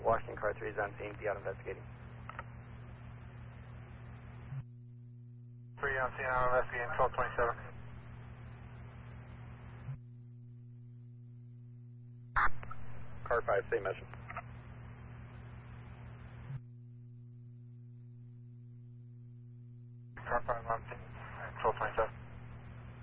Washington car 3 is on scene, be out investigating. 3 on scene, out investigating, 1227. Car 5, same mission. Car 5 on scene, 1227.